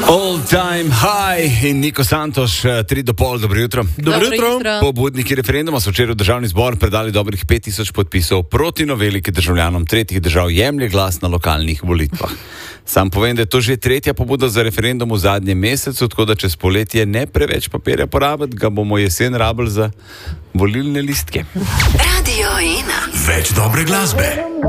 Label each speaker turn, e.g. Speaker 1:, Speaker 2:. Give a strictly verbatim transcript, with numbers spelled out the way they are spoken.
Speaker 1: All time high in Niko Santoš, tri do pol, dobro jutro.
Speaker 2: Dobro jutro.
Speaker 1: Pobudniki referenduma so včeraj v državni zbor predali dobrih pet tisoč podpisov proti noveli, ki državljanom tretjih držav jemlje glas na lokalnih volitvah. Sam povem, da je to že tretja pobuda za referendum v zadnjem mesecu, tako da čez poletje ne preveč papirja porabiti, ga bomo jesen rabili za volilne listke.
Speaker 3: Radio ena.
Speaker 4: Več dobre glasbe.